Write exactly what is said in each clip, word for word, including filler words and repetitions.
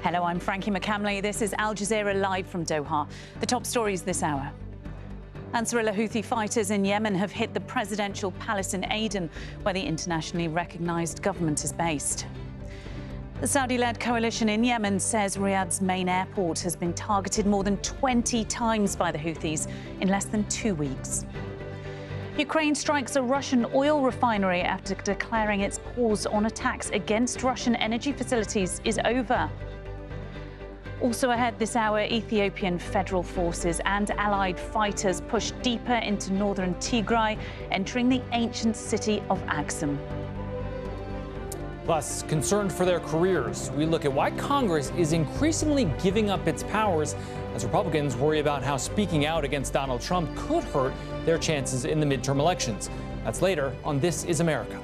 Hello, I'm Frankie McCamley. This is Al Jazeera live from Doha. The top stories this hour. Ansarullah Houthi fighters in Yemen have hit the presidential palace in Aden, where the internationally recognized government is based. The Saudi-led coalition in Yemen says Riyadh's main airport has been targeted more than twenty times by the Houthis in less than two weeks. Ukraine strikes a Russian oil refinery after declaring its pause on attacks against Russian energy facilities is over. Also ahead this hour, Ethiopian federal forces and allied fighters push deeper into northern Tigray, entering the ancient city of Aksum. Plus, concerned for their careers, we look at why Congress is increasingly giving up its powers as Republicans worry about how speaking out against Donald Trump could hurt their chances in the midterm elections. That's later on This Is America.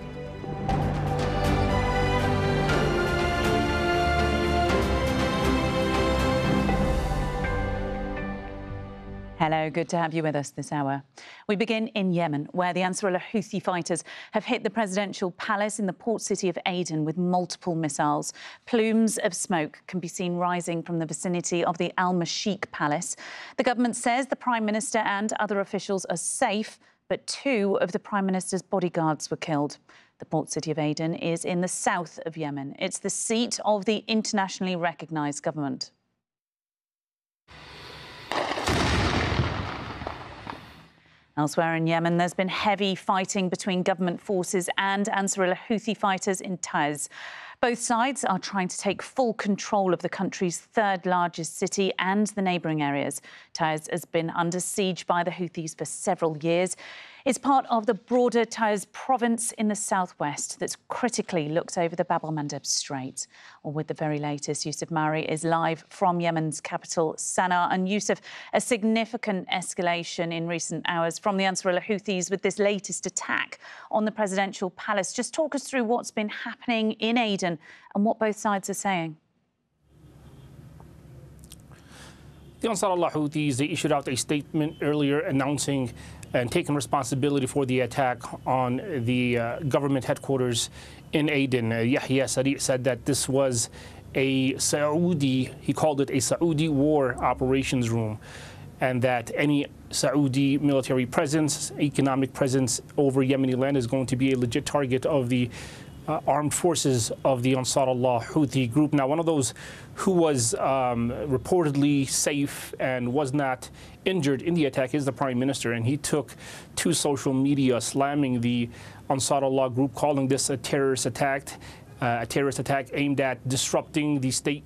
Hello, good to have you with us this hour. We begin in Yemen, where the Ansarullah Houthi fighters have hit the presidential palace in the port city of Aden with multiple missiles. Plumes of smoke can be seen rising from the vicinity of the Al Mashik Palace. The government says the Prime Minister and other officials are safe, but two of the Prime Minister's bodyguards were killed. The port city of Aden is in the south of Yemen. It's the seat of the internationally recognised government. Elsewhere in Yemen, there's been heavy fighting between government forces and Ansarullah Houthi fighters in Taiz. Both sides are trying to take full control of the country's third largest city and the neighbouring areas. Taiz has been under siege by the Houthis for several years. It's part of the broader Taiz province in the southwest that's critically looks over the Bab el-Mandeb Strait. Well, with the very latest, Yusuf Mauri is live from Yemen's capital, Sana'a. And Yusuf, a significant escalation in recent hours from the Ansarullah Houthis with this latest attack on the presidential palace. Just talk us through what's been happening in Aden and what both sides are saying. The Ansarullah Houthis, they issued out a statement earlier announcing and taking responsibility for the attack on the uh, government headquarters in Aden. Uh, Yahya Sari said that this was a Saudi, he called it a Saudi war operations room, and that any Saudi military presence, economic presence over Yemeni land is going to be a legit target of the Uh, armed forces of the Ansarullah Houthi group. Now, one of those who was um, reportedly safe and was not injured in the attack is the Prime Minister, and he took to social media slamming the Ansarullah group, calling this a terrorist attack, uh, a terrorist attack aimed at disrupting the state